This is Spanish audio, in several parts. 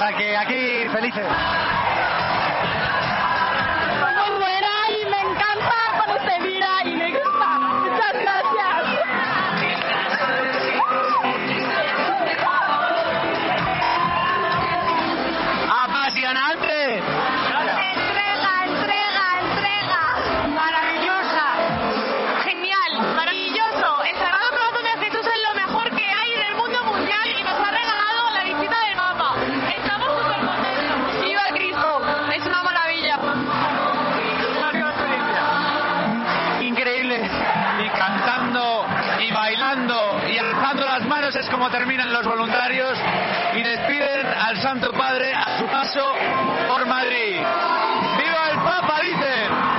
sea que aquí felices. Muy buena y me encanta cuando se mira y me gusta. Muchas gracias. ¡Apasionante! Entrega. Maravillosa. Genial, maravilloso. El Sagrado Corazón de Jesús es lo mejor que hay en el mundo mundial y nos ha regalado la visita del Papa. Estamos súper contentos. ¡Viva Cristo! Es una maravilla. Increíble. Y cantando y bailando y alzando las manos es como terminan los voluntarios y despiden al Santo Padre a su paso por Madrid. ¡Viva el Papa!, dicen.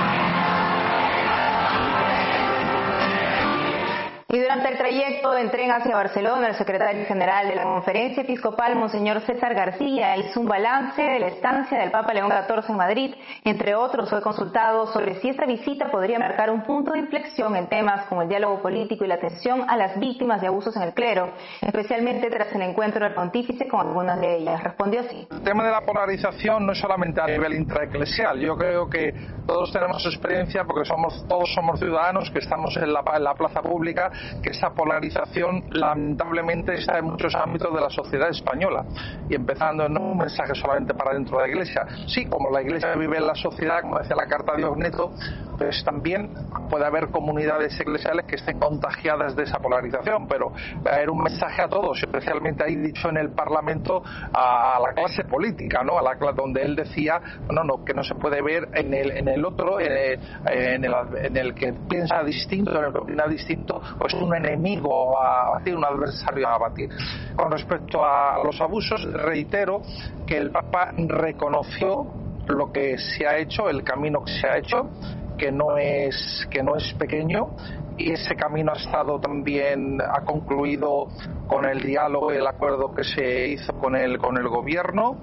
Y durante el trayecto de tren hacia Barcelona, el secretario general de la Conferencia Episcopal, Monseñor César García, hizo un balance de la estancia del Papa León XIV en Madrid. Entre otros, fue consultado sobre si esta visita podría marcar un punto de inflexión en temas como el diálogo político y la atención a las víctimas de abusos en el clero, especialmente tras el encuentro del pontífice con algunas de ellas. Respondió así. El tema de la polarización no es solamente a nivel intraeclesial. Yo creo que todos tenemos experiencia porque todos somos ciudadanos que estamos en la plaza pública, que esa polarización lamentablemente está en muchos ámbitos de la sociedad española, y empezando no un mensaje solamente para dentro de la Iglesia. Sí, como la Iglesia vive en la sociedad, como decía la carta de Ogneto, pues también puede haber comunidades eclesiales que estén contagiadas de esa polarización, pero va a haber un mensaje a todos, especialmente ahí dicho en el Parlamento a la clase política, ¿no? Donde él decía que no se puede ver en el otro, en el que piensa distinto, en el que opina distinto, pues un enemigo a batir, un adversario a batir. Con respecto a los abusos, reitero que el Papa reconoció lo que se ha hecho, el camino que se ha hecho, que no es pequeño, y ese camino ha concluido con el diálogo y el acuerdo que se hizo con el gobierno,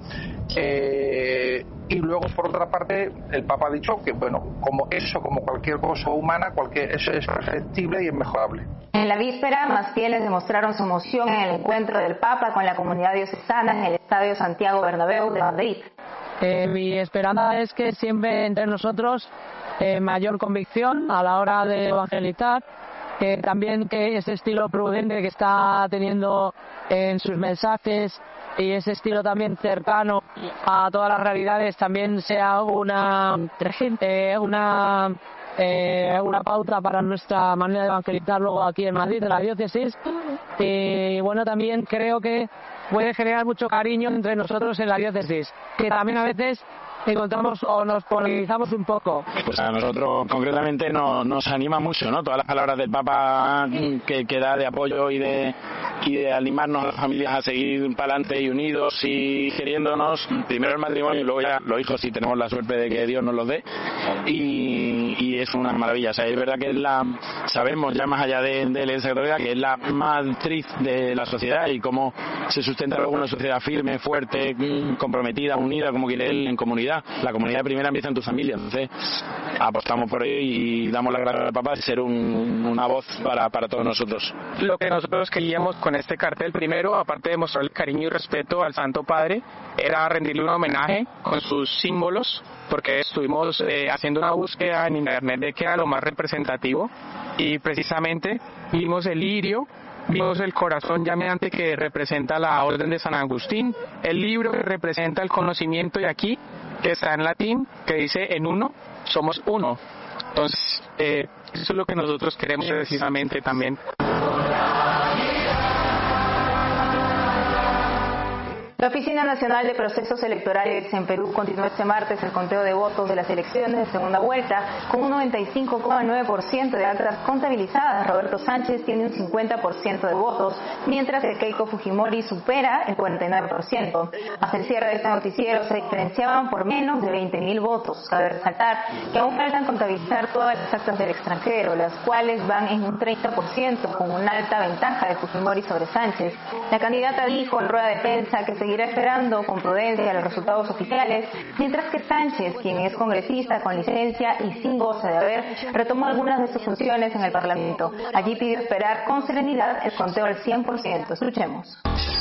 y luego por otra parte el Papa ha dicho que como cualquier cosa humana, eso es perfectible y es mejorable. En la víspera, más fieles demostraron su emoción en el encuentro del Papa con la comunidad diocesana en el Estadio Santiago Bernabéu de Madrid. Mi esperanza es que siempre entre nosotros mayor convicción a la hora de evangelizar, también que ese estilo prudente que está teniendo en sus mensajes y ese estilo también cercano a todas las realidades también sea una pauta para nuestra manera de evangelizar luego aquí en Madrid, en la diócesis. Y también creo que puede generar mucho cariño entre nosotros en la diócesis, que también a veces encontramos o nos polarizamos un poco. Pues a nosotros concretamente nos anima mucho, ¿no? Todas las palabras del Papa que da de apoyo y de animarnos a las familias a seguir para adelante y unidos y queriéndonos, primero el matrimonio y luego ya los hijos, si tenemos la suerte de que Dios nos los dé, y es una maravilla. O sea, es verdad que sabemos ya más allá de la Iglesia Católica que es la matriz de la sociedad y cómo se sustenta luego una sociedad firme, fuerte, comprometida, unida, como quiere él, en comunidad. La comunidad primera empieza en tu familia, entonces apostamos por ello y damos las gracias al Papa de ser una voz para todos nosotros. Lo que nosotros queríamos con este cartel, primero, aparte de mostrar el cariño y respeto al Santo Padre, era rendirle un homenaje con sus símbolos, porque estuvimos haciendo una búsqueda en internet de qué era lo más representativo, y precisamente vimos el lirio, vimos el corazón llameante que representa la Orden de San Agustín, el libro que representa el conocimiento, y aquí que está en latín, que dice: en uno somos uno. Entonces, eso es lo que nosotros queremos precisamente también. La Oficina Nacional de Procesos Electorales en Perú continuó este martes el conteo de votos de las elecciones de segunda vuelta con un 95,9% de actas contabilizadas. Roberto Sánchez tiene un 50% de votos, mientras que Keiko Fujimori supera el 49%. Hasta el cierre de este noticiero se diferenciaban por menos de 20.000 votos. Cabe resaltar que aún faltan contabilizar todas las actas del extranjero, las cuales van en un 30%, con una alta ventaja de Fujimori sobre Sánchez. La candidata dijo en rueda de prensa que seguirá esperando con prudencia los resultados oficiales, mientras que Sánchez, quien es congresista con licencia y sin goce de haber, retomó algunas de sus funciones en el Parlamento. Allí pidió esperar con serenidad el conteo al 100%. Escuchemos.